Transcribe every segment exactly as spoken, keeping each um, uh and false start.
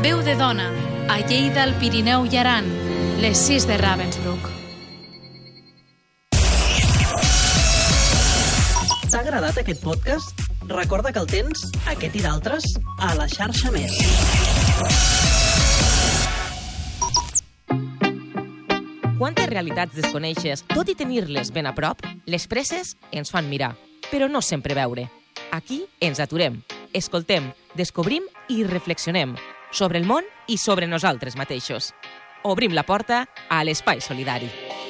Amb veu de dona, a Lleida, el Pirineu i Aran, les sis de Ravensbrück. T'ha agradat aquest podcast? Recorda que el tens, aquest i d'altres, a la xarxa Més. Quantes realitats desconeixes, tot i tenir-les ben a prop, les presses ens fan mirar, però no sempre veure. Aquí ens aturem, escoltem, descobrim i reflexionem sobre el món i sobre nosaltres mateixos. Obrim la porta a l'Espai Solidari.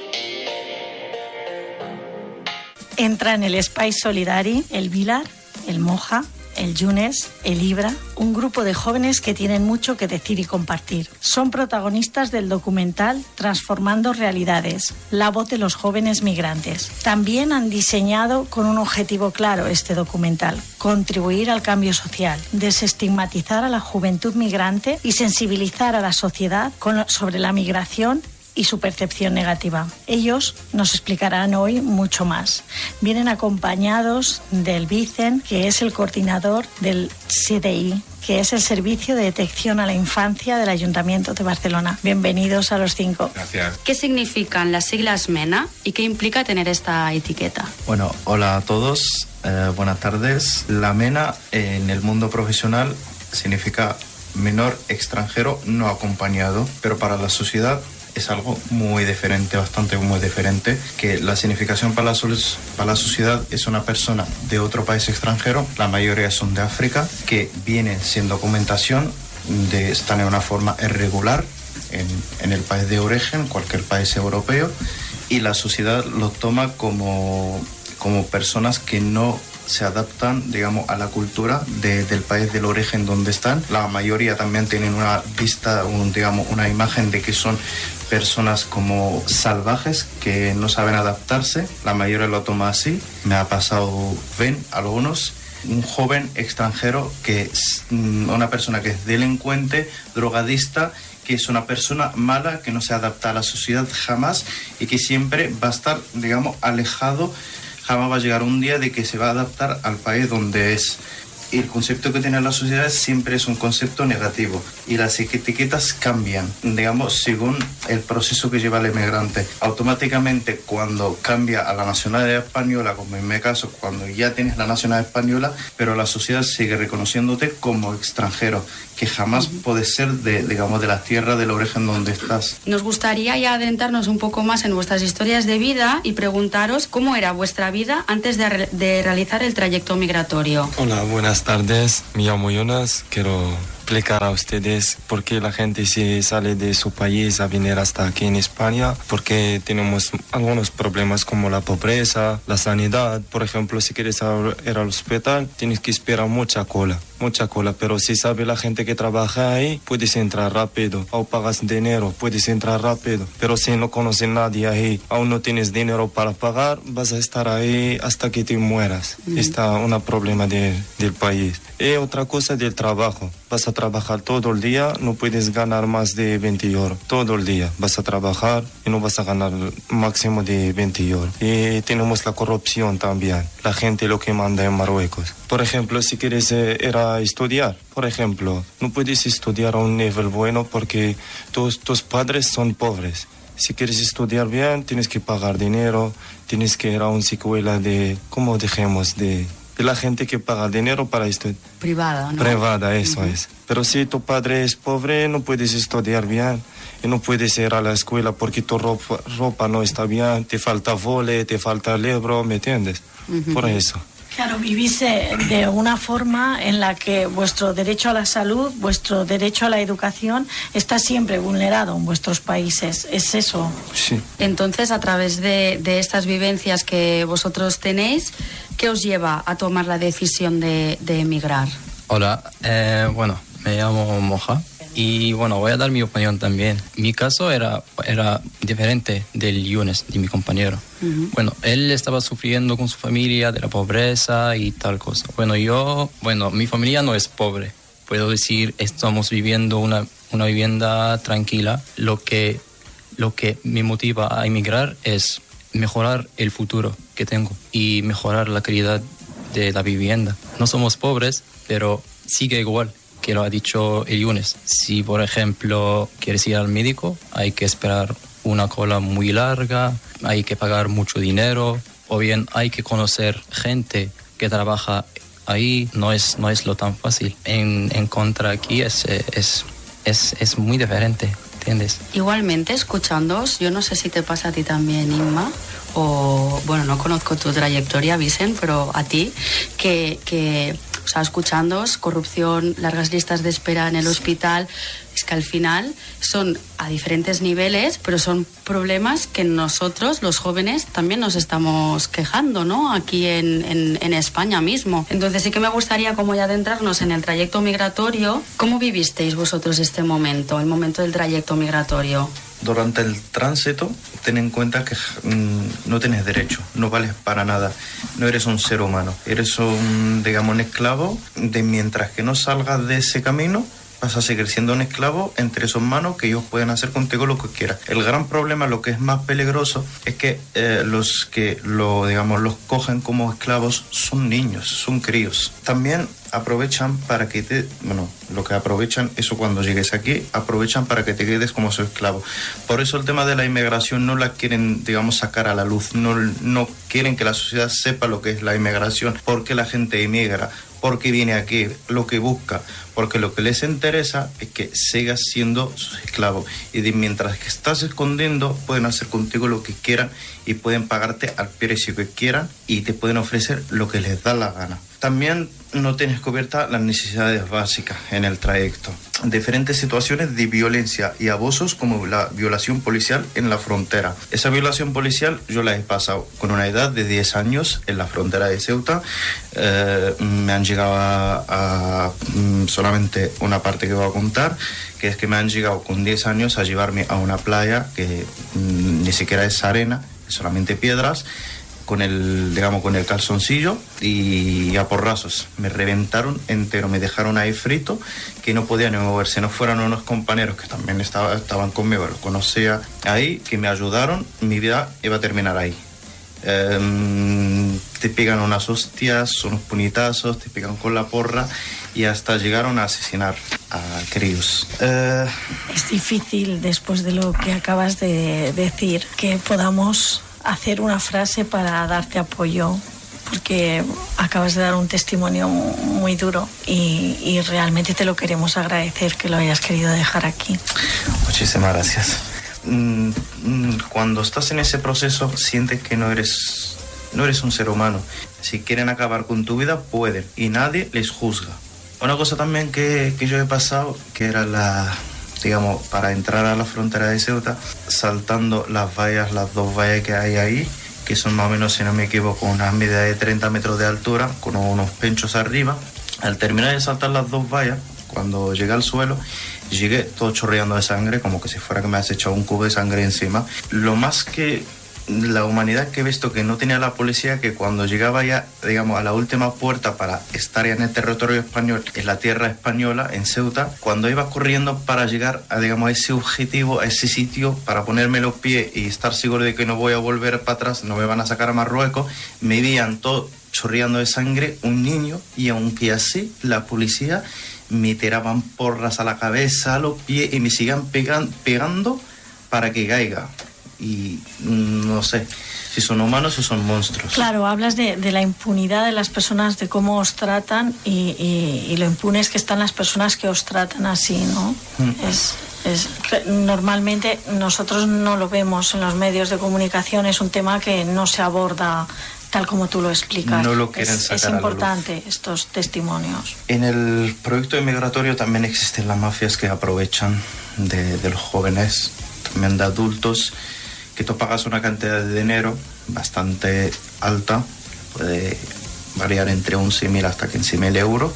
Entra en el Espai Solidari el Vilar, el Moja, el Yunes, el Ibra, un grupo de jóvenes que tienen mucho que decir y compartir. Son protagonistas del documental Transformando Realidades, la voz de los jóvenes migrantes. También han diseñado con un objetivo claro este documental: contribuir al cambio social, desestigmatizar a la juventud migrante y sensibilizar a la sociedad con, sobre la migración y su percepción negativa. Ellos nos explicarán hoy mucho más. Vienen acompañados del Vicen, que es el coordinador del C D I, que es el Servicio de Detección a la Infancia del Ayuntamiento de Barcelona. Bienvenidos a los cinco. Gracias. ¿Qué significan las siglas MENA y qué implica tener esta etiqueta? Bueno, hola a todos, eh, buenas tardes. La MENA en el mundo profesional significa menor extranjero no acompañado, pero para la sociedad es algo muy diferente, bastante muy diferente, que la significación para la, para la sociedad es una persona de otro país extranjero, la mayoría son de África, que vienen sin documentación, de, están en una forma irregular en, en el país de origen, cualquier país europeo, y la sociedad los toma como, como personas que no se adaptan, digamos, a la cultura de, del país del origen donde están. La mayoría también tienen una vista, un, digamos, una imagen de que son personas como salvajes que no saben adaptarse. La mayoría lo toma así. Me ha pasado, ven, algunos, un joven extranjero que es una persona que es delincuente, drogadista, que es una persona mala, que no se adapta a la sociedad jamás y que siempre va a estar, digamos, alejado. Jamás va a llegar un día de que se va a adaptar al país donde es. Y el concepto que tiene la sociedad siempre es un concepto negativo. Y las etiquetas cambian, digamos, según el proceso que lleva el emigrante. Automáticamente, cuando cambia a la nacionalidad española, como en mi caso, cuando ya tienes la nacionalidad española, pero la sociedad sigue reconociéndote como extranjero, que jamás uh-huh. puedes ser de, digamos, de la tierra del origen donde estás. Nos gustaría ya adentrarnos un poco más en vuestras historias de vida y preguntaros cómo era vuestra vida antes de, re- de realizar el trayecto migratorio. Hola, buenas tardes. Me llamo Jonas. Quiero explicar a ustedes por qué la gente se sale de su país a venir hasta aquí en España, porque tenemos algunos problemas como la pobreza, la sanidad. Por ejemplo, si quieres ir al hospital, tienes que esperar mucha cola, mucha cola, pero si sabe la gente que trabaja ahí, puedes entrar rápido, o pagas dinero, puedes entrar rápido, pero si no conoces a nadie ahí, aún no tienes dinero para pagar, vas a estar ahí hasta que te mueras. Mm. Está un problema de, del país. Y otra cosa del trabajo. Vas a trabajar todo el día, no puedes ganar más de veinte euros. Todo el día vas a trabajar y no vas a ganar máximo de veinte euros. Y tenemos la corrupción también. La gente lo que manda en Marruecos. Por ejemplo, si quieres eh, ir a estudiar, por ejemplo, no puedes estudiar a un nivel bueno porque tus, tus padres son pobres. Si quieres estudiar bien, tienes que pagar dinero, tienes que ir a una escuela de, ¿cómo dijimos? De... de la gente que paga dinero para estudiar. Privada, ¿no? Privada, eso uh-huh. es. Pero si tu padre es pobre, no puedes estudiar bien y no puedes ir a la escuela porque tu ropa, ropa no está bien, te falta vole, te falta libro, ¿me entiendes? Uh-huh. Por eso. Claro, vivís de una forma en la que vuestro derecho a la salud, vuestro derecho a la educación está siempre vulnerado en vuestros países. ¿Es eso? Sí. Entonces, a través de, de estas vivencias que vosotros tenéis, ¿qué os lleva a tomar la decisión de, de emigrar? Hola, eh, bueno, me llamo Moja. Y bueno, voy a dar mi opinión también. Mi caso era, era diferente del Yunes, de mi compañero. Uh-huh. Bueno, él estaba sufriendo con su familia de la pobreza y tal cosa. Bueno, yo, bueno, mi familia no es pobre. Puedo decir, estamos viviendo una, una vivienda tranquila. Lo que, lo que me motiva a emigrar es mejorar el futuro que tengo y mejorar la calidad de la vivienda. No somos pobres, pero sigue igual. que lo ha dicho el Yunes. Si, por ejemplo, quieres ir al médico, hay que esperar una cola muy larga, hay que pagar mucho dinero, o bien hay que conocer gente que trabaja ahí. No es, no es lo tan fácil. En, en contra aquí es, es, es, es muy diferente, ¿entiendes? Igualmente, escuchándoos, yo no sé si te pasa a ti también, Inma, o, bueno, no conozco tu trayectoria, Vicent, pero a ti, que, que o sea, escuchándoos, corrupción, largas listas de espera en el hospital, es que al final son a diferentes niveles, pero son problemas que nosotros, los jóvenes, también nos estamos quejando, ¿no? Aquí en, en, en España mismo. Entonces sí que me gustaría como ya adentrarnos en el trayecto migratorio. ¿Cómo vivisteis vosotros este momento, el momento del trayecto migratorio? Durante el tránsito, ten en cuenta que mmm, no tienes derecho, no vales para nada, no eres un ser humano, eres un, digamos, un esclavo, de mientras que no salgas de ese camino, vas a seguir siendo un esclavo entre esos manos que ellos pueden hacer contigo lo que quieran. El gran problema, lo que es más peligroso, es que eh, los que lo, digamos, los cogen como esclavos son niños, son críos. También aprovechan para que te, bueno, lo que aprovechan, eso cuando llegues aquí, aprovechan para que te quedes como su esclavo. Por eso el tema de la inmigración no la quieren, digamos, sacar a la luz, no, no quieren que la sociedad sepa lo que es la inmigración, por qué la gente emigra, por qué viene aquí, lo que busca, porque lo que les interesa es que sigas siendo sus esclavos y de mientras que estás escondiendo pueden hacer contigo lo que quieran y pueden pagarte al precio que quieran y te pueden ofrecer lo que les da la gana. También no tienes cubiertas las necesidades básicas en el trayecto. Diferentes situaciones de violencia y abusos como la violación policial en la frontera. Esa violación policial yo la he pasado con una edad de diez años en la frontera de Ceuta. Eh, me han llegado a, a solamente una parte que voy a contar, que es que me han llegado con diez años a llevarme a una playa que mm, ni siquiera es arena, es solamente piedras, con el, digamos, con el calzoncillo y a porrazos. Me reventaron entero, me dejaron ahí frito, que no podía ni moverse. No fueran unos compañeros que también estaba, estaban conmigo, los conocía ahí, que me ayudaron, mi vida iba a terminar ahí. Eh, te pegan unas hostias, unos puñetazos, te pegan con la porra y hasta llegaron a asesinar a críos. Eh... Es difícil, después de lo que acabas de decir, que podamos hacer una frase para darte apoyo, porque acabas de dar un testimonio muy duro y, y realmente te lo queremos agradecer que lo hayas querido dejar aquí. Muchísimas gracias. Cuando estás en ese proceso sientes que no eres, no eres un ser humano. Si quieren acabar con tu vida, pueden y nadie les juzga. Una cosa también que, que yo he pasado, que era la... digamos, para entrar a la frontera de Ceuta, saltando las vallas, las dos vallas que hay ahí, que son más o menos, si no me equivoco, unas medidas de treinta metros de altura, con unos penchos arriba. Al terminar de saltar las dos vallas, cuando llegué al suelo, llegué todo chorreando de sangre, como que si fuera que me has echado un cubo de sangre encima. Lo más que la humanidad que he visto que no tenía la policía, que cuando llegaba ya, digamos, a la última puerta para estar ya en el territorio español, en la tierra española, en Ceuta, cuando iba corriendo para llegar a, digamos, a ese objetivo, a ese sitio, para ponerme los pies y estar seguro de que no voy a volver para atrás, no me van a sacar a Marruecos, me veían todo chorreando de sangre, un niño, y aunque así, la policía me tiraban porras a la cabeza, a los pies, y me sigan pegan, pegando para que caiga. Y no sé si son humanos o son monstruos. Claro, hablas de, de la impunidad de las personas, de cómo os tratan y, y, y lo impunes que están las personas que os tratan así, ¿no? Mm. Es, es, normalmente nosotros no lo vemos en los medios de comunicación, es un tema que no se aborda tal como tú lo explicas. No lo quieren es, sacar es importante a la luz. Estos testimonios. En el proyecto inmigratorio también existen las mafias que aprovechan de, de los jóvenes, también de adultos, que tú pagas una cantidad de dinero bastante alta, puede variar entre once mil hasta quince mil euros,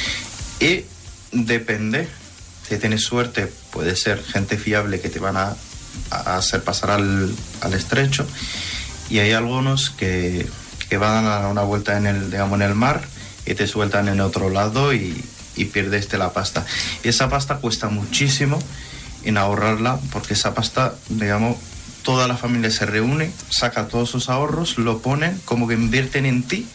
y depende, si tienes suerte, puede ser gente fiable que te van a, a hacer pasar al, al estrecho, y hay algunos que, que van a dar una vuelta en el, digamos, en el mar y te sueltan en otro lado y, y pierdes la pasta. Y esa pasta cuesta muchísimo en ahorrarla, porque esa pasta, digamos, toda la familia se reúne, saca todos sus ahorros, lo ponen, como que invierten en ti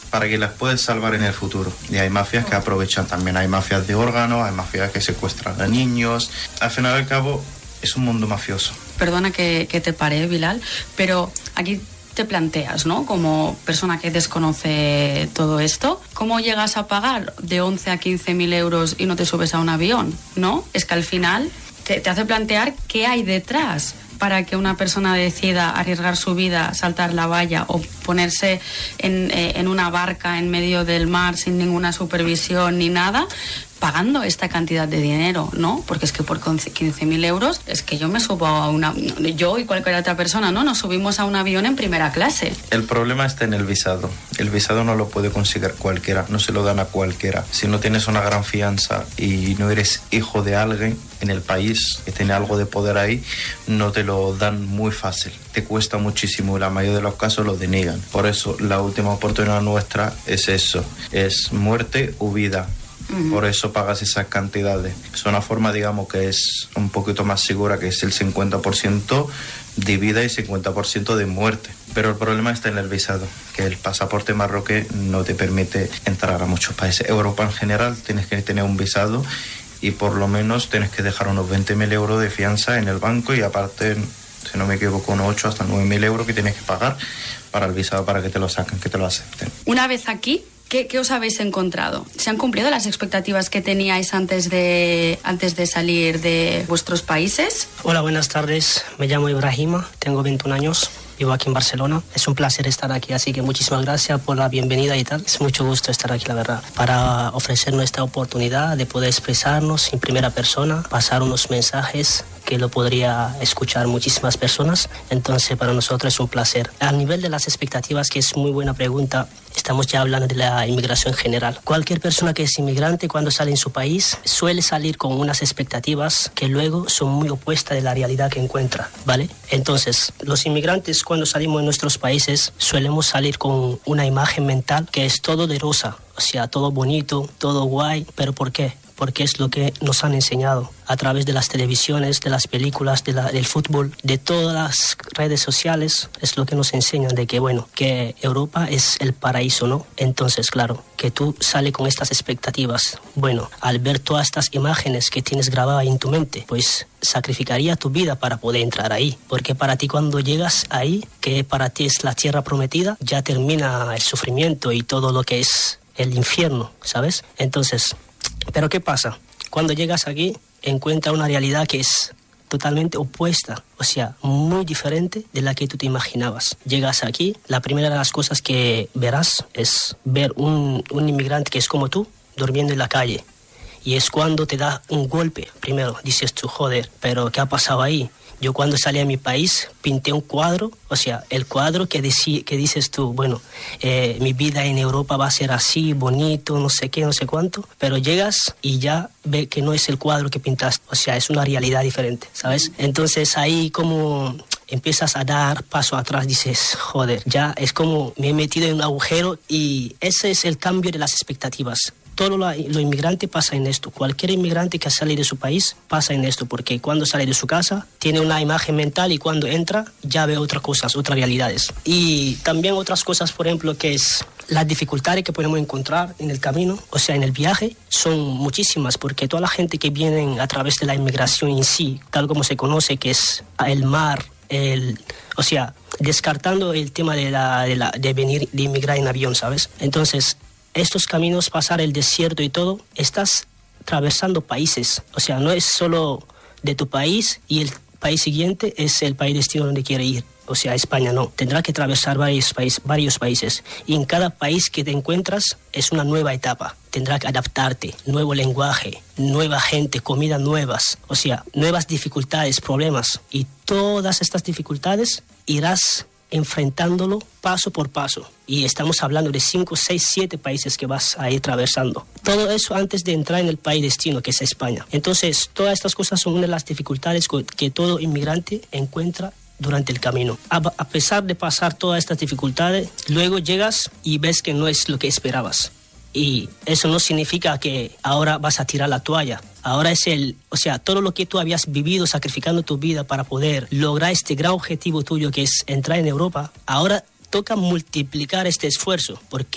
para que las puedas salvar en el futuro. Y hay mafias que aprovechan también, hay mafias de órganos, hay mafias que secuestran a niños. Al final y al cabo es un mundo mafioso. Perdona que, que te pare, Bilal, pero aquí te planteas, ¿no? Como persona que desconoce todo esto, ¿cómo llegas a pagar de once a quince mil euros y no te subes a un avión? ¿No? Es que al final te, te hace plantear qué hay detrás para que una persona decida arriesgar su vida, saltar la valla o ponerse en, eh, en una barca en medio del mar sin ninguna supervisión ni nada, pagando esta cantidad de dinero, ¿no? Porque es que por quince mil euros es que yo me subo a una... Yo y cualquier otra persona, ¿no? Nos subimos a un avión en primera clase. El problema está en el visado. El visado no lo puede conseguir cualquiera, no se lo dan a cualquiera. Si no tienes una gran fianza y no eres hijo de alguien en el país que tiene algo de poder ahí, no te lo dan muy fácil. Te cuesta muchísimo y la mayoría de los casos lo deniegan. Por eso la última oportunidad nuestra es eso, es muerte o vida. Por eso pagas esas cantidades. Es una forma, digamos, que es un poquito más segura, que es el cincuenta por ciento de vida y cincuenta por ciento de muerte. Pero el problema está en el visado, que el pasaporte marroquí no te permite entrar a muchos países. Europa en general tienes que tener un visado y por lo menos tienes que dejar unos veinte mil euros de fianza en el banco y aparte, si no me equivoco, unos ocho hasta nueve mil euros que tienes que pagar para el visado, para que te lo saquen, que te lo acepten. Una vez aquí, ¿Qué, ¿qué os habéis encontrado? ¿Se han cumplido las expectativas que teníais antes de, antes de salir de vuestros países? Hola, buenas tardes. Me llamo Ibrahima, tengo veintiún años. Vivo aquí en Barcelona. Es un placer estar aquí, así que muchísimas gracias por la bienvenida y tal. Es mucho gusto estar aquí, la verdad, para ofrecernos esta oportunidad de poder expresarnos en primera persona, pasar unos mensajes que lo podría escuchar muchísimas personas. Entonces, para nosotros es un placer. A nivel de las expectativas, que es muy buena pregunta, estamos ya hablando de la inmigración en general. Cualquier persona que es inmigrante, cuando sale en su país, suele salir con unas expectativas que luego son muy opuestas de la realidad que encuentra, ¿vale? Entonces, los inmigrantes, cuando salimos de nuestros países, solemos salir con una imagen mental que es todo de rosa, o sea, todo bonito, todo guay. ¿Pero por qué? Porque es lo que nos han enseñado a través de las televisiones, de las películas, de la, del fútbol, de todas las redes sociales. Es lo que nos enseñan de que, bueno, que Europa es el paraíso, ¿no? Entonces, claro, que tú sales con estas expectativas. Bueno, al ver todas estas imágenes que tienes grabadas en tu mente, pues sacrificaría tu vida para poder entrar ahí. Porque para ti, cuando llegas ahí, que para ti es la tierra prometida, ya termina el sufrimiento y todo lo que es el infierno, ¿sabes? Entonces, pero ¿qué pasa? Cuando llegas aquí, encuentras una realidad que es totalmente opuesta, o sea, muy diferente de la que tú te imaginabas. Llegas aquí, la primera de las cosas que verás es ver un, un inmigrante que es como tú, durmiendo en la calle. Y es cuando te da un golpe. Primero dices tú, joder, pero ¿qué ha pasado ahí? Yo cuando salí a mi país pinté un cuadro, o sea, el cuadro que, deci- que dices tú, bueno, eh, mi vida en Europa va a ser así, bonito, no sé qué, no sé cuánto, pero llegas y ya ves que no es el cuadro que pintaste, o sea, es una realidad diferente, ¿sabes? Entonces ahí como empiezas a dar paso atrás, dices, joder, ya es como me he metido en un agujero y ese es el cambio de las expectativas. Todo lo, lo inmigrante pasa en esto. Cualquier inmigrante que sale de su país pasa en esto, porque cuando sale de su casa tiene una imagen mental y cuando entra ya ve otras cosas, otras realidades. Y también otras cosas, por ejemplo, que es las dificultades que podemos encontrar en el camino, o sea, en el viaje, son muchísimas, porque toda la gente que viene a través de la inmigración en sí, tal como se conoce, que es el mar, el, o sea, descartando el tema de, la, de, la, de venir, de inmigrar en avión, ¿sabes? Entonces, estos caminos, pasar el desierto y todo, estás atravesando países. O sea, no es solo de tu país y el país siguiente es el país destino donde quiere ir. O sea, España no. Tendrás que atravesar varios, país, varios países. Y en cada país que te encuentras es una nueva etapa. Tendrás que adaptarte. Nuevo lenguaje, nueva gente, comidas nuevas. O sea, nuevas dificultades, problemas. Y todas estas dificultades irás enfrentándolo paso por paso. Y estamos hablando de cinco, seis, siete países que vas a ir atravesando. Todo eso antes de entrar en el país destino, que es España. Entonces, todas estas cosas son una de las dificultades que todo inmigrante encuentra durante el camino. A, a pesar de pasar todas estas dificultades, luego llegas y ves que no es lo que esperabas. Y eso no significa que ahora vas a tirar la toalla. Ahora es el, o sea, todo lo que tú habías vivido sacrificando tu vida para poder lograr este gran objetivo tuyo que es entrar en Europa, ahora toca multiplicar este esfuerzo porque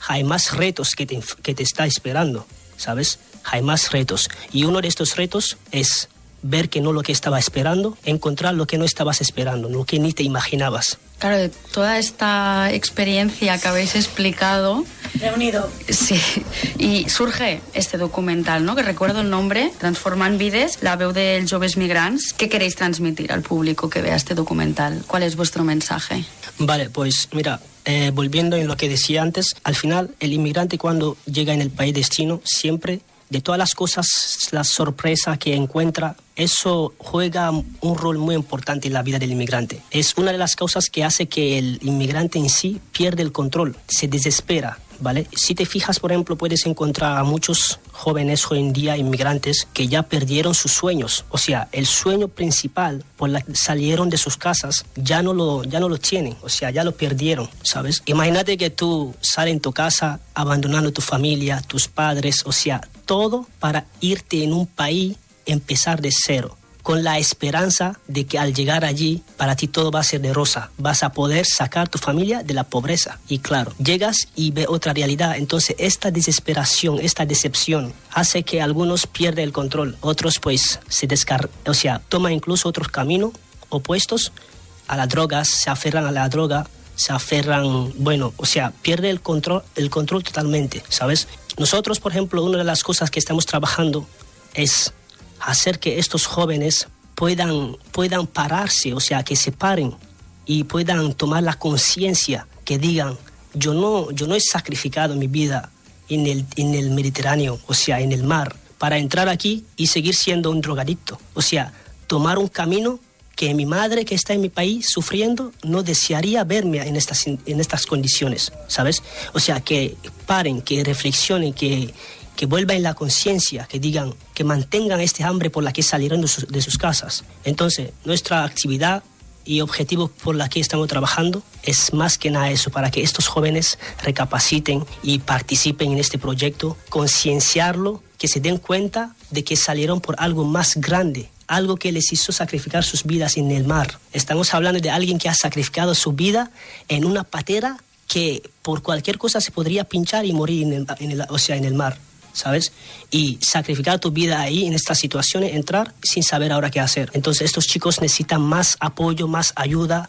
hay más retos que te, que te está esperando, ¿sabes? Hay más retos. Y uno de estos retos es ver que no lo que estaba esperando, encontrar lo que no estabas esperando, lo que ni te imaginabas. Claro, de toda esta experiencia que habéis explicado... Reunido. Sí, y surge este documental, ¿no? Que recuerdo el nombre, Transformant Vides, la veu dels joves migrants. ¿Qué queréis transmitir al público que vea este documental? ¿Cuál es vuestro mensaje? Vale, pues mira, eh, volviendo en lo que decía antes, al final el inmigrante cuando llega en el país destino siempre... De todas las cosas, la sorpresa que encuentra, eso juega un rol muy importante en la vida del inmigrante. Es una de las causas que hace que el inmigrante en sí pierde el control, se desespera, ¿vale? Si te fijas, por ejemplo, puedes encontrar a muchos jóvenes hoy en día, inmigrantes, que ya perdieron sus sueños. O sea, el sueño principal por la que salieron de sus casas, ya no lo, ya no lo tienen, o sea, ya lo perdieron, ¿sabes? Imagínate que tú sales en tu casa abandonando tu familia, tus padres, o sea, todo para irte en un país, empezar de cero, con la esperanza de que al llegar allí, para ti todo va a ser de rosa. Vas a poder sacar tu familia de la pobreza. Y claro, llegas y ves otra realidad. Entonces, esta desesperación, esta decepción, hace que algunos pierdan el control. Otros, pues, se descar... o sea, toman incluso otros caminos opuestos a las drogas, se aferran a la droga, se aferran, bueno, o sea, pierde el control, el control totalmente, ¿sabes? Nosotros, por ejemplo, una de las cosas que estamos trabajando es hacer que estos jóvenes puedan, puedan pararse, o sea, que se paren y puedan tomar la conciencia, que digan, yo no, yo no he sacrificado mi vida en el, en el Mediterráneo, o sea, en el mar, para entrar aquí y seguir siendo un drogadicto. O sea, tomar un camino que mi madre, que está en mi país sufriendo, no desearía verme en estas, en estas condiciones, ¿sabes? O sea, que paren, que reflexionen, que, que vuelvan en la conciencia, que digan, que mantengan este hambre por la que salieron de sus, de sus casas. Entonces, nuestra actividad y objetivo por la que estamos trabajando es más que nada eso, para que estos jóvenes recapaciten y participen en este proyecto, concienciarlo, que se den cuenta de que salieron por algo más grande, algo que les hizo sacrificar sus vidas en el mar. Estamos hablando de alguien que ha sacrificado su vida en una patera que por cualquier cosa se podría pinchar y morir en el, en el, o sea, en el mar, ¿sabes? Y sacrificar tu vida ahí, en estas situaciones, entrar sin saber ahora qué hacer. Entonces estos chicos necesitan más apoyo, más ayuda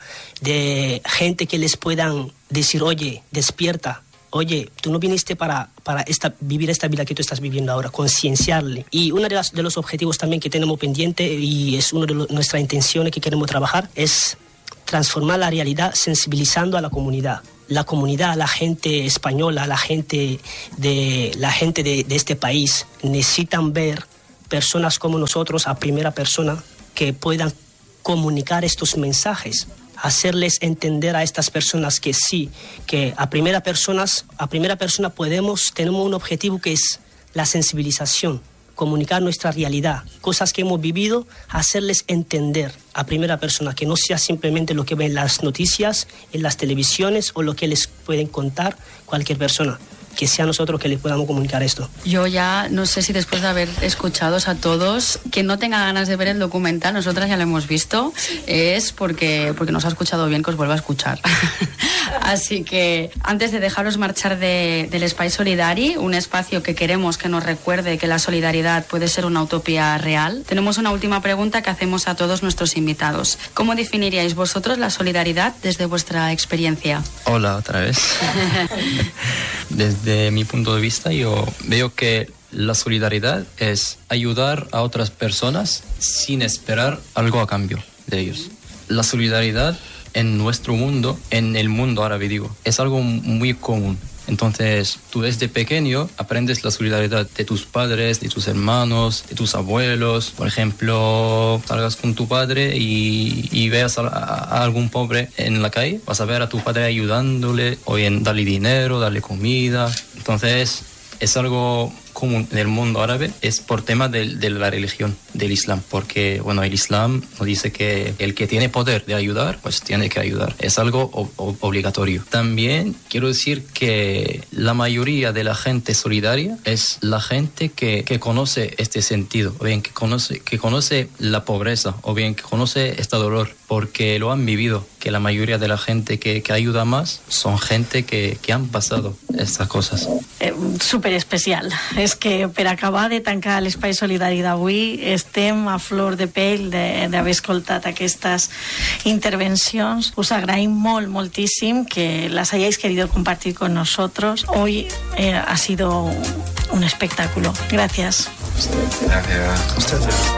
de gente que les puedan decir, oye, despierta. Oye, tú no viniste para, para esta, vivir esta vida que tú estás viviendo ahora, concienciarle. Y uno de, de los objetivos también que tenemos pendiente, y es una de lo, nuestras intenciones que queremos trabajar, es transformar la realidad sensibilizando a la comunidad. La comunidad, la gente española, la gente de, la gente de, de este país, necesitan ver personas como nosotros a primera persona que puedan comunicar estos mensajes, hacerles entender a estas personas que sí, que a primera persona, a primera persona podemos, tenemos un objetivo que es la sensibilización, comunicar nuestra realidad, cosas que hemos vivido, hacerles entender a primera persona, que no sea simplemente lo que ven en las noticias, en las televisiones o lo que les pueden contar cualquier persona. Que sea nosotros que les podamos comunicar esto. Yo ya no sé si después de haber escuchado a todos, quien no tenga ganas de ver el documental, nosotras ya lo hemos visto, es porque, porque nos ha escuchado bien que os vuelva a escuchar. Así que antes de dejaros marchar de, del Espai Solidari, un espacio que queremos que nos recuerde que la solidaridad puede ser una utopía real, tenemos una última pregunta que hacemos a todos nuestros invitados. ¿Cómo definiríais vosotros la solidaridad desde vuestra experiencia? Hola, otra vez. Desde Desde mi punto de vista, yo veo que la solidaridad es ayudar a otras personas sin esperar algo a cambio de ellos. La solidaridad en nuestro mundo, en el mundo árabe digo, es algo muy común. Entonces, tú desde pequeño aprendes la solidaridad de tus padres, de tus hermanos, de tus abuelos. Por ejemplo, salgas con tu padre y, y veas a, a algún pobre en la calle, vas a ver a tu padre ayudándole, o en darle dinero, darle comida. Entonces, es algo común en el mundo árabe, es por tema de, de la religión, del Islam, porque bueno, el Islam nos dice que el que tiene poder de ayudar, pues tiene que ayudar, es algo o, o, obligatorio. También quiero decir que la mayoría de la gente solidaria es la gente que, que conoce este sentido, o bien que conoce, que conoce la pobreza, o bien que conoce este dolor, porque lo han vivido, que la mayoría de la gente que, que ayuda más son gente que, que han pasado estas cosas. Eh, super especial. És que per acabar de tancar l'Espai Solidari d'avui estem a flor de pell d'haver escoltat aquestes intervencions. Us agraïm molt, moltíssim que las hayáis querido compartir con nosotros. Hoy eh, ha sido un espectáculo. Gracias. Gracias.